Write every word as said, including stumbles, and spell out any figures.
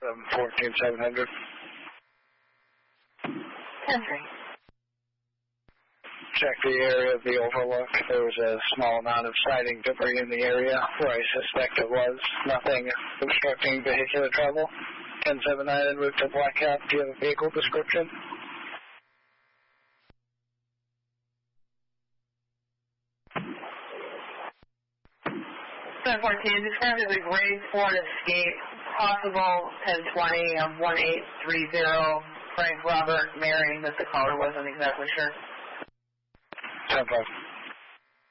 seven fourteen seven hundred. ten three. Check the area of the overlook. There was a small amount of siding debris in the area where I suspect it was. Nothing obstructing vehicular travel. ten seven nine en route to Black Cap. Do you have a vehicle description? ten fourteen, described as a grade Ford Escape, possible ten twenty of one eight three zero, Frank Robert Mary, but the caller wasn't exactly sure. ten five.